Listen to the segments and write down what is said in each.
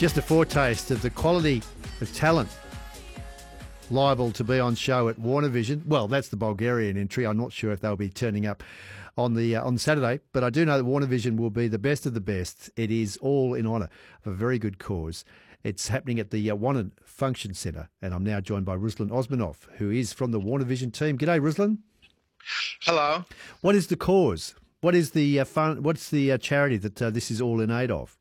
Just a foretaste of the quality of talent liable to be on show at Warner Vision. Well, that's the Bulgarian entry. I'm not sure if they'll be turning up on Saturday, but I do know that Warner Vision will be the best of the best. It is all in honour of a very good cause. It's happening at the Wannon Function Centre, and I'm now joined by Ruslan Osmanov, who is from the Warner Vision team. G'day, Ruslan. Hello. What is the cause? What is the What's the charity that this is all in aid of?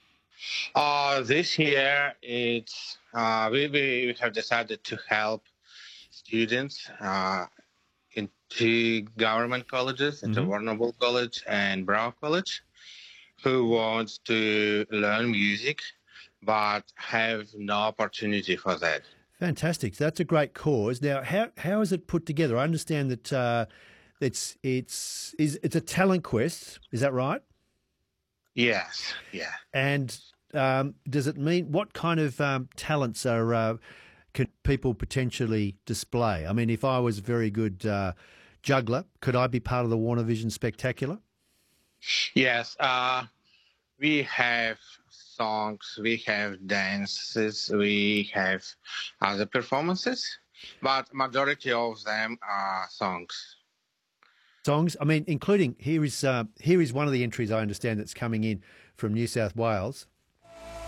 This year, it's we have decided to help students in two government colleges, into Warrnambool College and Brown College, who want to learn music but have no opportunity for that. Fantastic. That's a great cause. Now, how is it put together? I understand that it's a talent quest. Is that right? Yes. Yeah. And does it mean what kind of talents can people potentially display? I mean, if I was a very good juggler, could I be part of the Warner Vision Spectacular? Yes. We have songs, we have dances, we have other performances, but majority of them are songs. Songs. I mean, including here is one of the entries I understand that's coming in from New South Wales.